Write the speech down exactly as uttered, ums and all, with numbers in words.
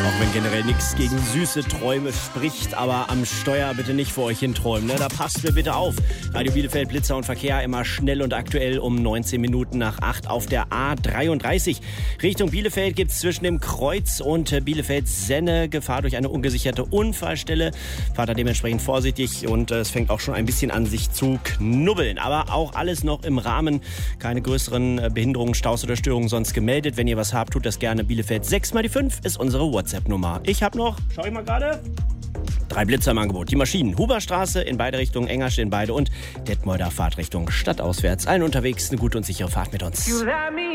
Auch wenn generell nichts gegen süße Träume spricht, aber am Steuer bitte nicht vor euch hinträumen. Ne? Da passt mir bitte auf. Radio Bielefeld, Blitzer und Verkehr immer schnell und aktuell um neunzehn Minuten nach acht auf der A dreiunddreißig. Richtung Bielefeld gibt es zwischen dem Kreuz und Bielefeld-Senne Gefahr durch eine ungesicherte Unfallstelle. Fahrt da dementsprechend vorsichtig und es fängt auch schon ein bisschen an, sich zu knubbeln. Aber auch alles noch im Rahmen. Keine größeren Behinderungen, Staus oder Störungen sonst gemeldet. Wenn ihr was habt, tut das gerne. Bielefeld sechs mal die fünf ist unsere WhatsApp-Nummer. Ich habe noch, schau ich mal gerade, drei Blitzer im Angebot. Die Maschinen, Huberstraße in beide Richtungen, Engerstedt in beide und Detmolder Fahrtrichtung stadtauswärts. Allen unterwegs eine gute und sichere Fahrt mit uns.